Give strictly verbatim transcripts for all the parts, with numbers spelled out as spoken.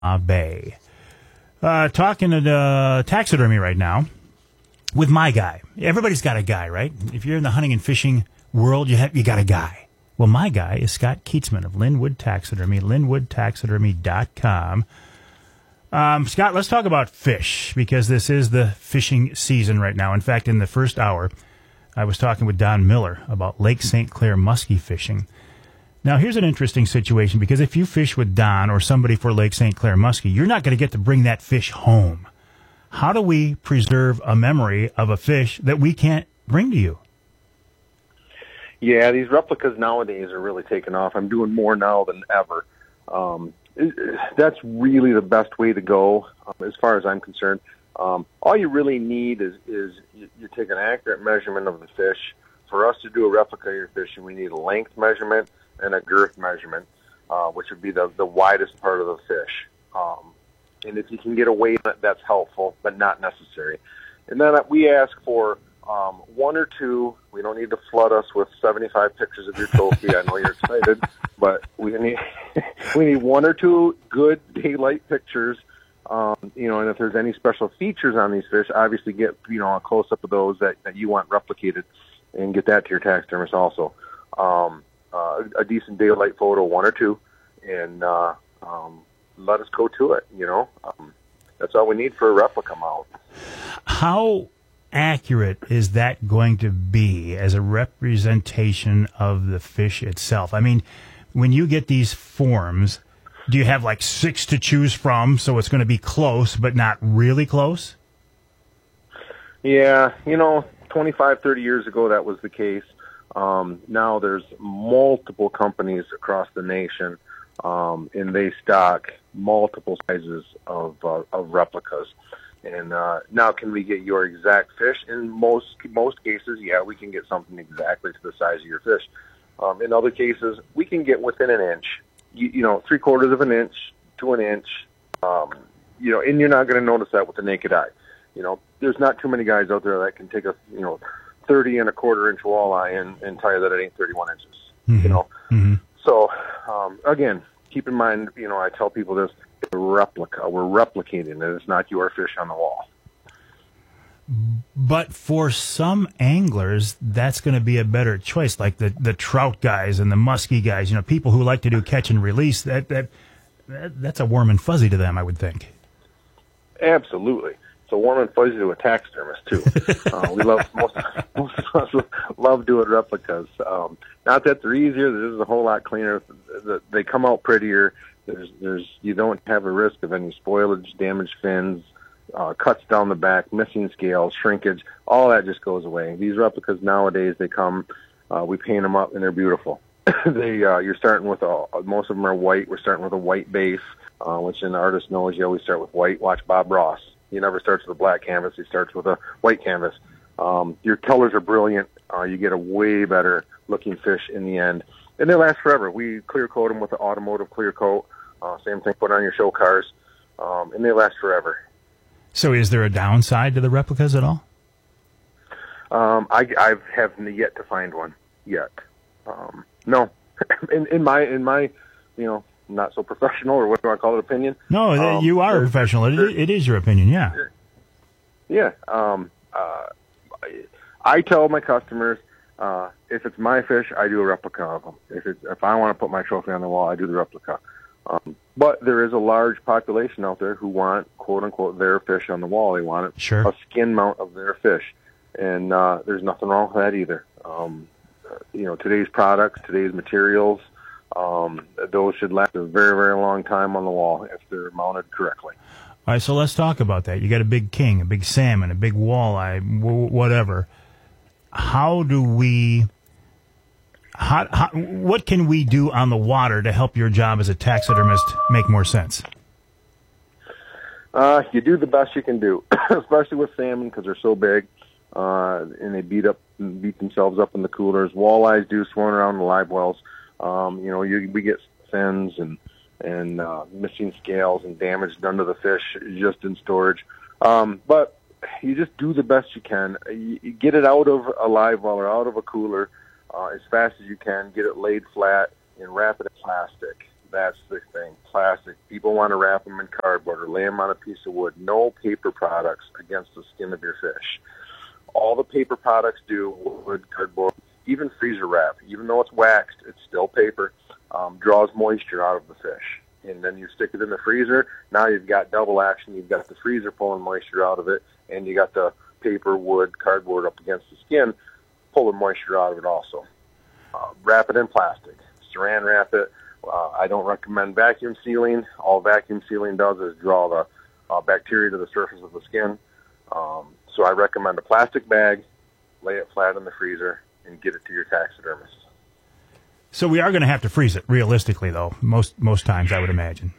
Bay. Uh, talking to uh, taxidermy right now with my guy. Everybody's got a guy, right? If you're in the hunting and fishing world, you have you got a guy. Well, my guy is Scott Kietzman of Linwood Taxidermy, linwood taxidermy dot com. Um, Scott, let's talk about fish, because this is the fishing season right now. In fact, in the first hour, I was talking with Don Miller about Lake Saint Clair muskie fishing. Now, here's an interesting situation, because if you fish with Don or somebody for Lake Saint Clair muskie, you're not going to get to bring that fish home. How do we preserve a memory of a fish that we can't bring to you? Yeah, these replicas nowadays are really taking off. I'm doing more now than ever. Um, it, it, that's really the best way to go, um, as far as I'm concerned. Um, all you really need is, is you, you take an accurate measurement of the fish. For us to do a replica of your fish, we need a length measurement and a girth measurement, uh, which would be the, the widest part of the fish. Um, and if you can get away with it, that's helpful, but not necessary. And then we ask for um, one or two. We don't need to flood us with seventy-five pictures of your trophy. I know you're excited, but we need we need one or two good daylight pictures. Um, you know, and if there's any special features on these fish, obviously get, you know, a close-up of those that, that you want replicated, and get that to your taxidermist also. Um, uh, a decent daylight photo, one or two, and uh, um, let us go to it, you know. Um, that's all we need for a replica mount. How accurate is that going to be as a representation of the fish itself? I mean, when you get these forms, do you have like six to choose from, so it's going to be close but not really close? Yeah, you know, twenty-five, thirty years ago that was the case. Um, now there's multiple companies across the nation, um, and they stock multiple sizes of, uh, of replicas. And uh, now can we get your exact fish? In most most cases, yeah, we can get something exactly to the size of your fish. Um, in other cases, we can get within an inch. You, you know, three quarters of an inch to an inch. Um, you know, and you're not going to notice that with the naked eye. You know, there's not too many guys out there that can take a, you know, thirty and a quarter inch walleye and, and tell you that it ain't thirty-one inches. Mm-hmm. You know, mm-hmm. So um, again, keep in mind, you know, I tell people this: it's a replica. We're replicating it. It's not your fish on the wall. But for some anglers, that's going to be a better choice, like the, the trout guys and the muskie guys. You know, people who like to do catch and release. That that, that that's a warm and fuzzy to them, I would think. Absolutely. So warm and fuzzy to a taxidermist too. uh, we love most, most of us love doing replicas. Um, not that they're easier; this is a whole lot cleaner. They come out prettier. There's, there's, you don't have a risk of any spoilage, damaged fins, uh, cuts down the back, missing scales, shrinkage. All that just goes away. These replicas nowadays, they come, uh, we paint them up, and they're beautiful. they, uh, you're starting with a, most of them are white. We're starting with a white base, uh, which an artist knows. You always start with white. Watch Bob Ross. He never starts with a black canvas. He starts with a white canvas. Um, your colors are brilliant. Uh, you get a way better looking fish in the end. And they last forever. We clear coat them with an automotive clear coat. Uh, same thing, put on your show cars. Um, and they last forever. So is there a downside to the replicas at all? Um, I, I have yet to find one yet. Um, no. in, in my, in my, you know, not so professional, or what do I call it, opinion? No, um, you are a professional. It, it is your opinion, yeah. Yeah. Um, uh, I tell my customers, uh, if it's my fish, I do a replica of them. If it's, if I want to put my trophy on the wall, I do the replica. Um, but there is a large population out there who want, quote unquote, their fish on the wall. They want it, sure. a skin mount of their fish. And uh, there's nothing wrong with that either. Um, you know, today's products, today's materials, Um, those should last a very, very long time on the wall if they're mounted correctly. All right, so let's talk about that. You got a big king, a big salmon, a big walleye, w- whatever. How do we, how, how, what can we do on the water to help your job as a taxidermist make more sense? Uh, you do the best you can do, especially with salmon because they're so big, uh, and they beat up, beat themselves up in the coolers. Walleyes do swarm around the live wells. Um, you know, you, we get fins and and uh, missing scales and damage done to the fish just in storage. Um, but you just do the best you can. You, you get it out of a live well or out of a cooler uh, as fast as you can. Get it laid flat and wrap it in plastic. That's the thing. Plastic. People want to wrap them in cardboard or lay them on a piece of wood. No paper products against the skin of your fish. All the paper products do, wood, cardboard, even freezer wrap, even though it's waxed, it's still paper, um, draws moisture out of the fish. And then you stick it in the freezer. Now you've got double action. You've got the freezer pulling moisture out of it, and you got the paper, wood, cardboard up against the skin, pulling moisture out of it also. Uh, wrap it in plastic. Saran wrap it. Uh, I don't recommend vacuum sealing. All vacuum sealing does is draw the uh, bacteria to the surface of the skin. Um, so I recommend a plastic bag, lay it flat in the freezer, and get it to your taxidermist. So we are going to have to freeze it, realistically, though. Most most times, I would imagine.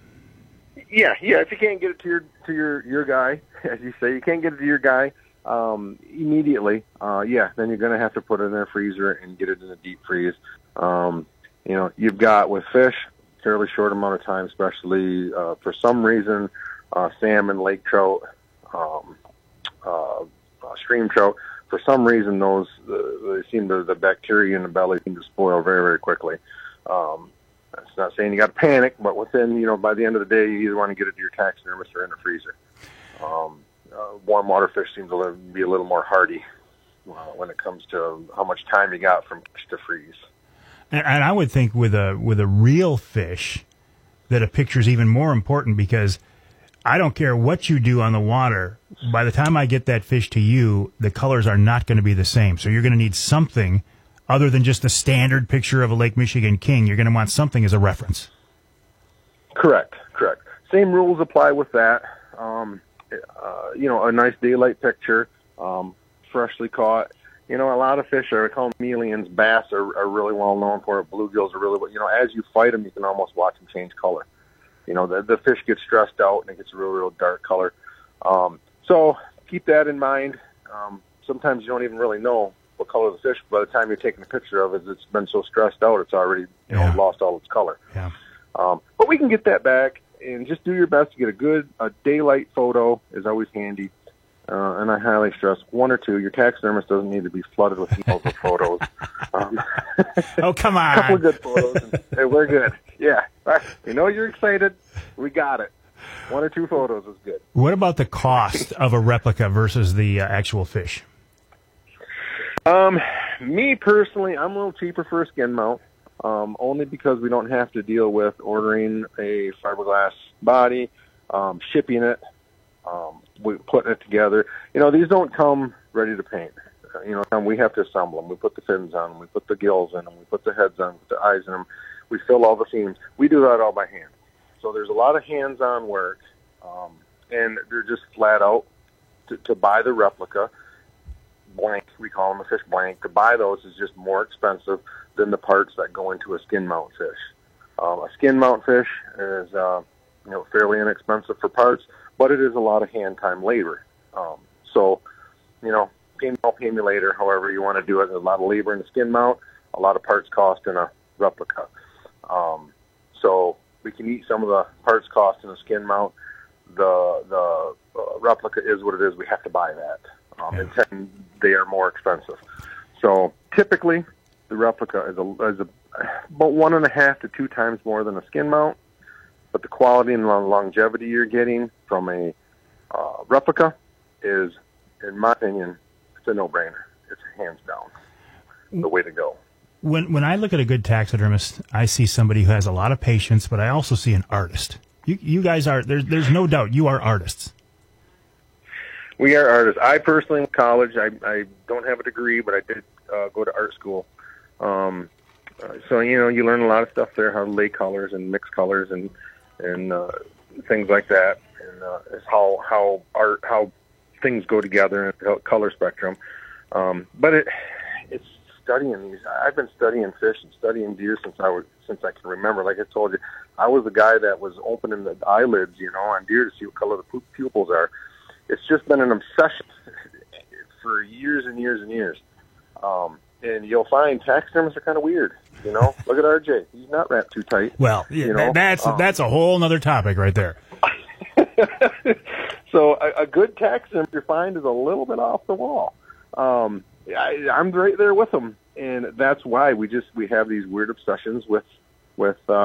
Yeah, yeah. If you can't get it to your to your your guy, as you say, you can't get it to your guy um, immediately. Uh, yeah, then you're going to have to put it in a freezer and get it in a deep freeze. Um, you know, you've got with fish, fairly short amount of time, especially uh, for some reason, uh, salmon, lake trout, um, uh, uh, stream trout. For some reason, those uh, they seem to the bacteria in the belly seem to spoil very, very quickly. Um, that's not saying you got to panic, but within you know by the end of the day, you either want to get it to your taxidermist or in the freezer. Um, uh, warm water fish seem to be a little more hardy uh, when it comes to how much time you got from fish to freeze. And, and I would think with a with a real fish that a picture is even more important, because I don't care what you do on the water. By the time I get that fish to you, the colors are not going to be the same. So you're going to need something other than just a standard picture of a Lake Michigan king. You're going to want something as a reference. Correct, correct. Same rules apply with that. Um, uh, you know, a nice daylight picture, um, freshly caught. You know, a lot of fish are called chameleons. Bass are, are really well known for it. Bluegills are really, you know, as you fight them, you can almost watch them change color. You know, the, the fish gets stressed out and it gets a real, real dark color. Um, so keep that in mind. Um, sometimes you don't even really know what color the fish, by the time you're taking a picture of it, it's been so stressed out, it's already, you know, yeah. lost all its color. Yeah. Um, but we can get that back, and just do your best to get a good, a daylight photo is always handy. Uh, and I highly stress one or two. Your taxidermist doesn't need to be flooded with emails with photos. Um, oh, come on. A couple of good photos, and, and we're good. Yeah. We know you're excited. We got it. One or two photos is good. What about the cost of a replica versus the uh, actual fish? Um, me personally, I'm a little cheaper for a skin mount, um, only because we don't have to deal with ordering a fiberglass body, um, shipping it, um, we putting it together. You know, these don't come ready to paint. Uh, you know, we have to assemble them. We put the fins on them. We put the gills in them. We put the heads on them, put the eyes in them. We fill all the seams. We do that all by hand. So there's a lot of hands-on work, um, and they're just flat out to, to buy the replica. Blank, we call them a fish blank. To buy those is just more expensive than the parts that go into a skin mount fish. Um, a skin mount fish is uh, you know fairly inexpensive for parts, but it is a lot of hand time labor. Um, so, you know, pay me, I'll pay me later. However you want to do it, there's a lot of labor in the skin mount, a lot of parts cost in a replica. Um, so we can eat some of the parts cost in a skin mount. The the uh, replica is what it is. We have to buy that. Um, yeah. And ten, they are more expensive. So typically, the replica is, a, is a, about one and a half to two times more than a skin mount. But the quality and longevity you're getting from a uh, replica is, in my opinion, it's a no-brainer. It's hands down the way to go. When when I look at a good taxidermist, I see somebody who has a lot of patience, but I also see an artist. You you guys are there's there's no doubt you are artists. We are artists. I personally, in college, I, I don't have a degree, but I did uh, go to art school. Um, uh, so, you know, you learn a lot of stuff there, how to lay colors and mix colors and and uh, things like that. And uh, it's how how art how things go together in a color spectrum. Um, but it it's studying these. I've been studying fish and studying deer since I was since I can remember. Like I told you, I was the guy that was opening the eyelids, you know, on deer to see what color the pupils are. It's just been an obsession for years and years and years. Um, and you'll find taxidermists are kind of weird. You know, look at R J; he's not wrapped too tight. Well, you know? that's um, that's a whole other topic right there. So a, a good taxidermist you find is a little bit off the wall. Um, I, I'm right there with them, and that's why we just we have these weird obsessions with with uh,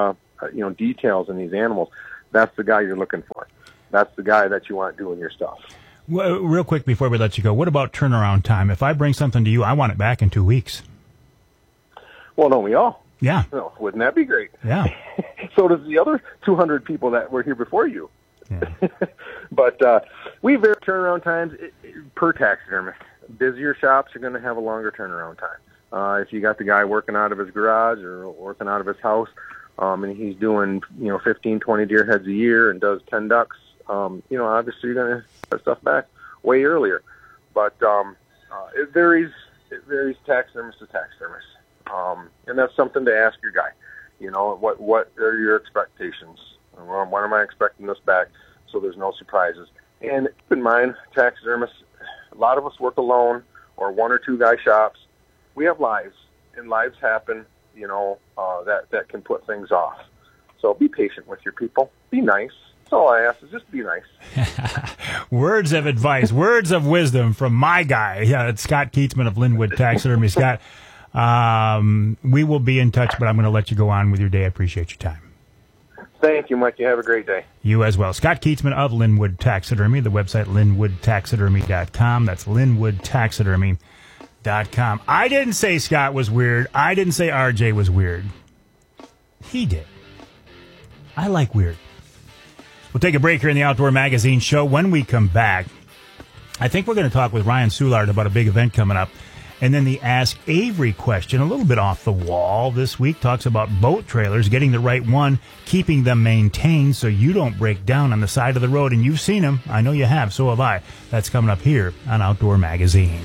uh, you know, details in these animals, that's the guy you're looking for. That's the guy that you want doing your stuff. Well, real quick before we let you go, what about turnaround time? If I bring something to you, I want it back in two weeks. Well, don't we all? Yeah. No, wouldn't that be great? Yeah. So does the other two hundred people that were here before you. Yeah. But uh, we vary turnaround times per taxidermist. Busier shops are going to have a longer turnaround time. Uh, if you got the guy working out of his garage or working out of his house, um, and he's doing, you know, fifteen, twenty deer heads a year and does ten ducks, um, you know, obviously you're going to get stuff back way earlier. But um, uh, it varies. It varies taxidermist to taxidermist, um, and that's something to ask your guy. You know, what what are your expectations? Well, when am I expecting this back? So there's no surprises. And keep in mind, taxidermists, a lot of us work alone or one or two guy shops. We have lives, and lives happen, you know, uh, that, that can put things off. So be patient with your people. Be nice. That's all I ask is just be nice. Words of advice, words of wisdom from my guy, yeah, it's Scott Kietzman of Linwood Taxidermy. Scott, um, we will be in touch, but I'm going to let you go on with your day. I appreciate your time. Thank you, Mike. You have a great day. You as well. Scott Kietzman of Linwood Taxidermy, the website linwood taxidermy dot com. That's linwood taxidermy dot com. I didn't say Scott was weird. I didn't say R J was weird. He did. I like weird. We'll take a break here in the Outdoor Magazine show. When we come back, I think we're going to talk with Ryan Soulard about a big event coming up. And then the Ask Avery question, a little bit off the wall this week, talks about boat trailers, getting the right one, keeping them maintained so you don't break down on the side of the road. And you've seen them. I know you have. So have I. That's coming up here on Outdoor Magazine.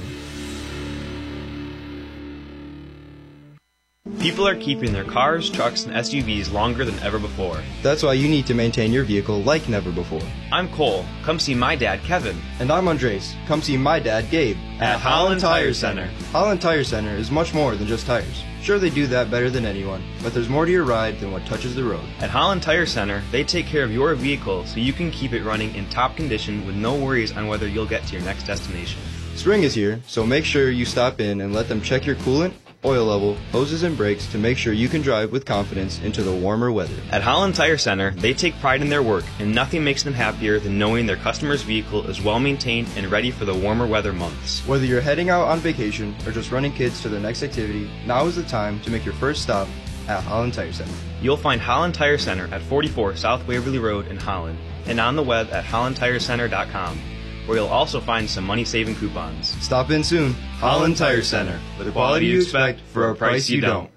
People are keeping their cars, trucks, and S U Vs longer than ever before. That's why you need to maintain your vehicle like never before. I'm Cole. Come see my dad, Kevin. And I'm Andres. Come see my dad, Gabe. At Holland Tire Center. Holland Tire Center is much more than just tires. Sure, they do that better than anyone, but there's more to your ride than what touches the road. At Holland Tire Center, they take care of your vehicle so you can keep it running in top condition with no worries on whether you'll get to your next destination. Spring is here, so make sure you stop in and let them check your coolant, oil level, hoses, and brakes to make sure you can drive with confidence into the warmer weather. At Holland Tire Center, they take pride in their work, and nothing makes them happier than knowing their customer's vehicle is well maintained and ready for the warmer weather months. Whether you're heading out on vacation or just running kids to their next activity, now is the time to make your first stop at Holland Tire Center. You'll find Holland Tire Center at forty-four South Waverly Road in Holland, and on the web at holland tire center dot com. Where you'll also find some money-saving coupons. Stop in soon. Holland Tire Center. The quality you expect for a price you don't.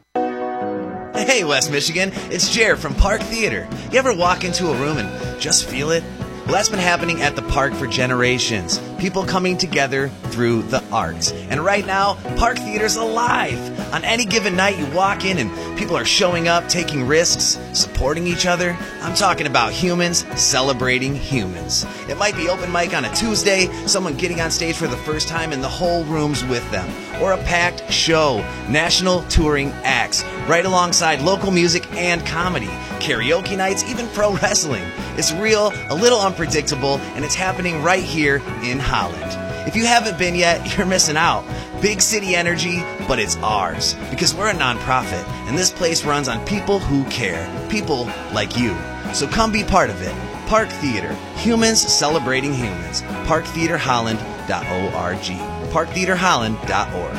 Hey, West Michigan. It's Jer from Park Theater. You ever walk into a room and just feel it? Well, that's been happening at the park for generations. People coming together through the arts. And right now, Park Theater's alive. On any given night, you walk in and people are showing up, taking risks, supporting each other. I'm talking about humans celebrating humans. It might be open mic on a Tuesday, someone getting on stage for the first time and the whole room's with them. Or a packed show, national touring acts, right alongside local music and comedy, karaoke nights, even pro wrestling. It's real, a little unpredictable, and it's happening right here in Holland. If you haven't been yet, you're missing out. Big city energy, but it's ours. Because we're a nonprofit, and this place runs on people who care. People like you. So come be part of it. Park Theater. Humans celebrating humans. park theater holland dot org. park theater holland dot org.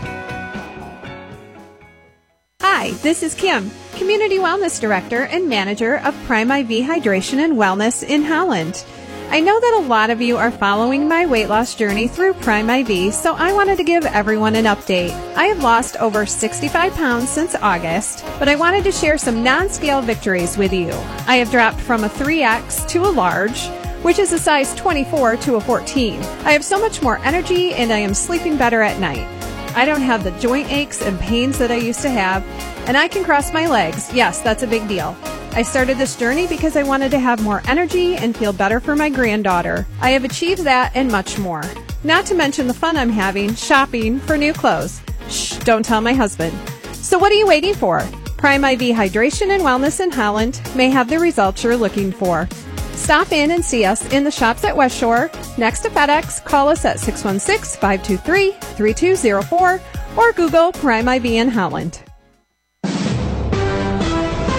Hi, this is Kim, Community Wellness Director and Manager of Prime I V Hydration and Wellness in Holland. I know that a lot of you are following my weight loss journey through Prime I V, so I wanted to give everyone an update. I have lost over sixty-five pounds since August, but I wanted to share some non-scale victories with you. I have dropped from a three X to a large, which is a size twenty-four to a fourteen. I have so much more energy and I am sleeping better at night. I don't have the joint aches and pains that I used to have, and I can cross my legs. Yes, that's a big deal. I started this journey because I wanted to have more energy and feel better for my granddaughter. I have achieved that and much more. Not to mention the fun I'm having shopping for new clothes. Shh, don't tell my husband. So what are you waiting for? Prime I V Hydration and Wellness in Holland may have the results you're looking for. Stop in and see us in the shops at West Shore, next to FedEx. Call us at six one six, five two three, three two zero four or Google Prime I V in Holland. And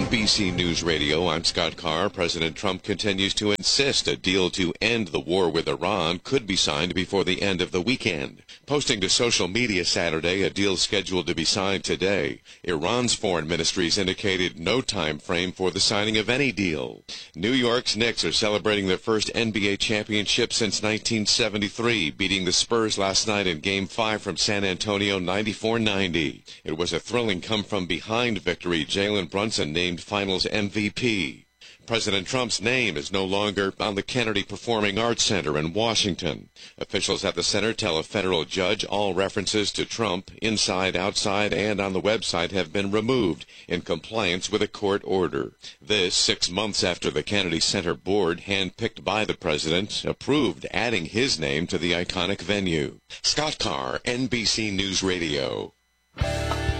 N B C News Radio, I'm Scott Carr. President Trump continues to insist a deal to end the war with Iran could be signed before the end of the weekend. Posting to social media Saturday a deal scheduled to be signed today, Iran's foreign ministries indicated no time frame for the signing of any deal. New York's Knicks are celebrating their first N B A championship since nineteen seventy-three, beating the Spurs last night in Game five from San Antonio ninety-four ninety. It was a thrilling come-from-behind victory. Jalen Brunson named Finals M V P. President Trump's name is no longer on the Kennedy Performing Arts Center in Washington. Officials at the center tell a federal judge all references to Trump, inside, outside, and on the website have been removed in compliance with a court order. This six months after the Kennedy Center board, handpicked by the president, approved adding his name to the iconic venue. Scott Carr, N B C News Radio.